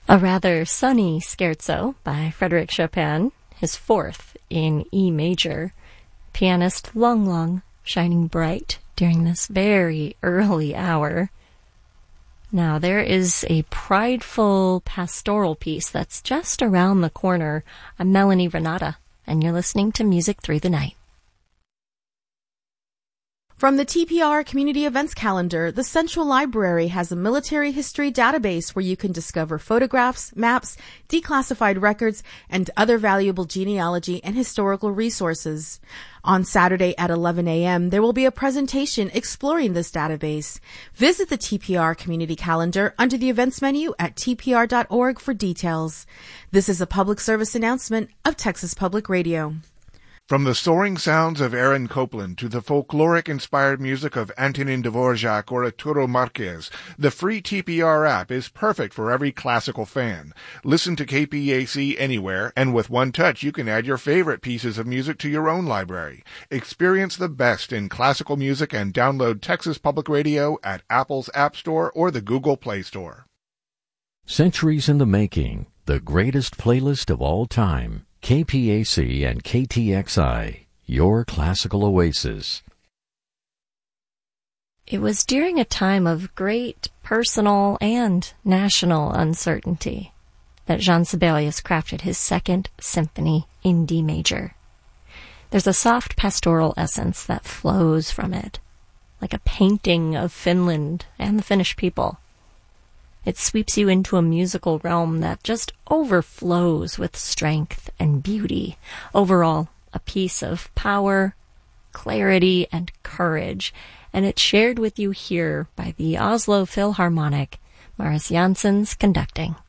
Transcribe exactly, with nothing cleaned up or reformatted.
A rather sunny scherzo by Frédéric Chopin, his fourth in E major. Pianist Lung Lung shining bright during this very early hour. Now, there is a prideful pastoral piece that's just around the corner. I'm Melanie Renata, and you're listening to Music Through the Night. From the T P R Community Events Calendar, the Central Library has a military history database where you can discover photographs, maps, declassified records, and other valuable genealogy and historical resources. On Saturday at eleven a.m., there will be a presentation exploring this database. Visit the T P R Community Calendar under the events menu at t p r dot org for details. This is a public service announcement of Texas Public Radio. From the soaring sounds of Aaron Copland to the folkloric-inspired music of Antonin Dvorak or Arturo Marquez, the free T P R app is perfect for every classical fan. Listen to K P A C anywhere, and with one touch you can add your favorite pieces of music to your own library. Experience the best in classical music and download Texas Public Radio at Apple's App Store or the Google Play Store. Centuries in the Making, the greatest playlist of all time. K P A C and K T X I, your classical oasis. It was during a time of great personal and national uncertainty that Jean Sibelius crafted his second symphony in D major. There's a soft pastoral essence that flows from it, like a painting of Finland and the Finnish people. It sweeps you into a musical realm that just overflows with strength and beauty. Overall, a piece of power, clarity, and courage. And it's shared with you here by the Oslo Philharmonic, Mariss Janssen's conducting.